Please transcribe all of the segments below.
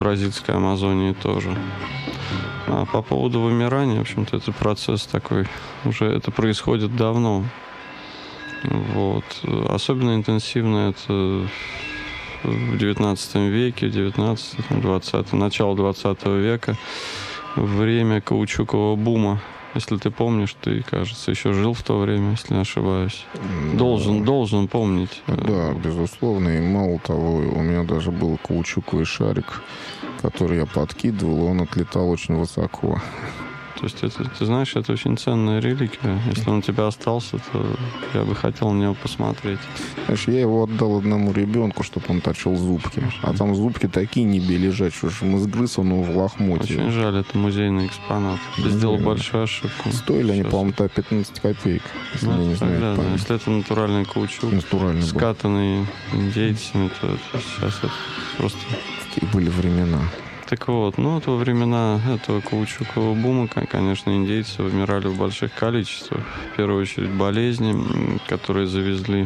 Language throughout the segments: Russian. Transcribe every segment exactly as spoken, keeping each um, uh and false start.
бразильской Амазонии тоже. А по поводу вымирания, в общем-то, это процесс такой, уже это происходит давно. Вот. Особенно интенсивно это в девятнадцатом веке, девятнадцатом, двадцатом, начало двадцатого века, время каучукового бума. Если ты помнишь, ты, кажется, еще жил в то время, если не ошибаюсь. Должен, да. должен помнить. Да, безусловно. И мало того, у меня даже был каучуковый шарик, который я подкидывал, и он отлетал очень высоко. То есть, это, ты знаешь, это очень ценная реликвия. Если он у тебя остался, то я бы хотел на него посмотреть. Знаешь, я его отдал одному ребенку, чтобы он точил зубки. А там зубки такие небе лежат, что мы сгрыз он его в лохмотье. Очень жаль, это музейный экспонат. Ты сделал большую ошибку. Стоили они, по-моему, пятнадцать копеек, если да, я не знаю. Да, да. Если это натуральный каучук, натуральный скатанный был. Индейцами, то это сейчас это просто... Какие были времена. Так вот, ну, вот во времена этого каучукового бума, конечно, индейцы вымирали в больших количествах. В первую очередь болезни, которые завезли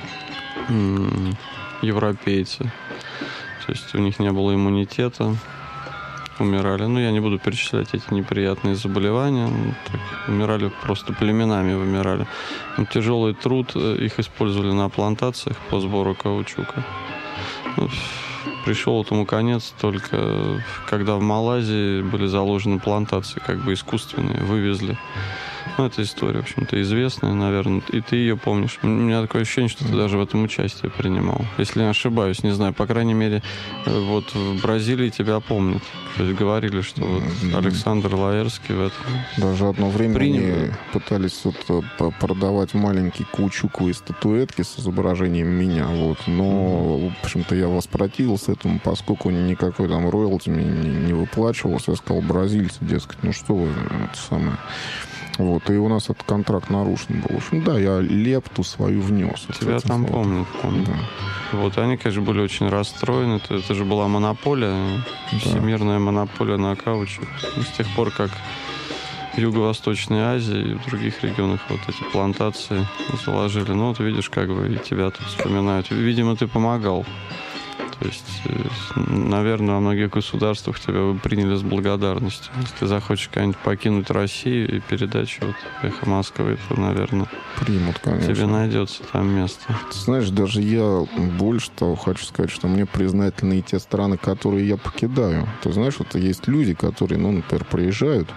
европейцы. То есть у них не было иммунитета, умирали. Ну, я не буду перечислять эти неприятные заболевания. Так, умирали просто племенами, вымирали. Но тяжелый труд, их использовали на плантациях по сбору каучука. Пришел этому конец только когда в Малайзии были заложены плантации, как бы искусственные, вывезли. Ну, эта история, в общем-то, известная, наверное, и ты ее помнишь. У меня такое ощущение, что ты даже в этом участие принимал. Если не ошибаюсь, не знаю, по крайней мере, вот в Бразилии тебя помнят. То есть говорили, что вот Александр Лаэрский в этом даже одно время принял. Они пытались вот продавать маленькие каучуковые статуэтки с изображением меня, вот. Но, mm-hmm. в общем-то, я воспротивился этому, поскольку никакой там роялти мне не, не выплачивался. Я сказал, бразильцы, дескать, ну что вы, это самое... Вот, и у нас этот контракт нарушен был. В общем, да, я лепту свою внес. Тебя вот там помнят, помнят. Да. Вот, они, конечно, были очень расстроены. Это, это же была монополия, да. Всемирная монополия на каучук. И с тех пор, как в Юго-Восточной Азии и в других регионах вот эти плантации заложили. Ну, вот видишь, как бы и тебя тут вспоминают. Видимо, ты помогал. То есть, наверное, во многих государствах тебя бы приняли с благодарностью. Если ты захочешь как-нибудь покинуть Россию и передать вот «Эхо Москвы», то, наверное, примут, конечно. Тебе найдется там место. Ты знаешь, даже я больше того хочу сказать, что мне признательны и те страны, которые я покидаю. Ты знаешь, вот есть люди, которые, ну, например, приезжают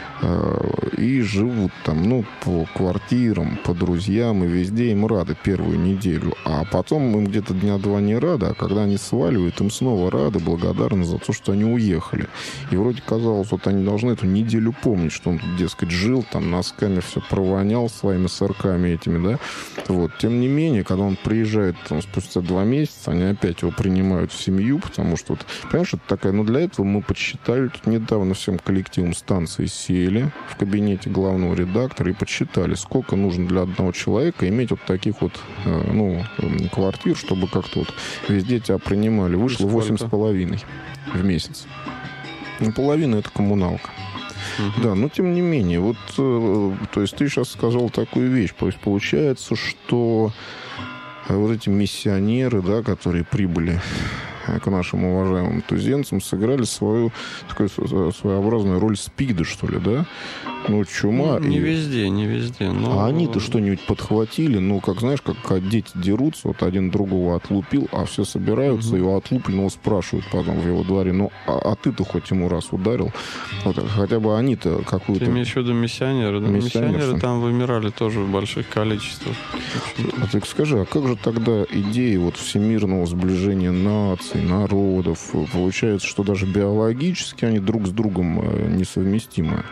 и живут там, ну, по квартирам, по друзьям, и везде им рады первую неделю. А потом им где-то дня два не рады, а когда они сваливают, им снова рады, благодарны за то, что они уехали. И вроде казалось, вот они должны эту неделю помнить, что он, дескать, жил, там, носками все провонял своими сырками этими, да. Вот. Тем не менее, когда он приезжает там, спустя два месяца, они опять его принимают в семью, потому что, вот, понимаешь, это такая, ну, для этого мы подсчитали, тут недавно всем коллективом станции сели в кабинете главного редактора и подсчитали, сколько нужно для одного человека иметь вот таких вот, э, ну, квартир, чтобы как-то вот везде тебя принимали. Вышло восемь с половиной в месяц. Ну, половина — это коммуналка. Uh-huh. Да, но тем не менее, вот, э, то есть ты сейчас сказал такую вещь, то есть получается, что вот эти миссионеры, да, которые прибыли к нашим уважаемым туземцам, сыграли свою такую своеобразную роль спида, что ли, да? Ну, чума. Ну, не и... везде, не везде. Но... А они-то что-нибудь подхватили? Ну, как, знаешь, как дети дерутся, вот один другого отлупил, а все собираются, mm-hmm. его отлупленного спрашивают потом в его дворе, ну, а, а ты-то хоть ему раз ударил? Вот, хотя бы они-то какую-то... Ты имеешь в виду миссионеры? Да? Миссионеры там вымирали тоже в больших количествах. А ты скажи, а как же тогда идеи вот всемирного сближения наций, народов? Получается, что даже биологически они друг с другом несовместимы?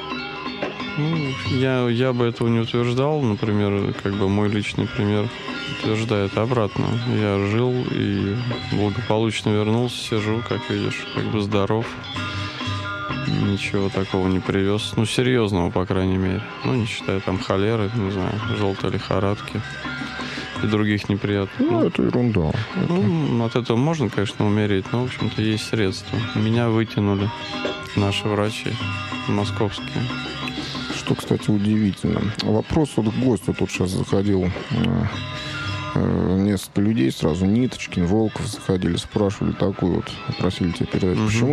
Ну, я, я бы этого не утверждал. Например, как бы мой личный пример утверждает обратно. Я жил и благополучно вернулся, сижу, как видишь, как бы здоров. Ничего такого не привез. Ну, серьезного, по крайней мере. Ну, не считая там холеры, не знаю, желтой лихорадки и других неприятных. Ну, ну это ерунда. Ну, это... от этого можно, конечно, умереть, но, в общем-то, есть средства. Меня вытянули наши врачи московские. Что, кстати, удивительно. Вопрос вот к гостю тут сейчас заходил несколько людей сразу, Ниточкин, Волков заходили, спрашивали такую вот, просили тебя передать. Угу. Почему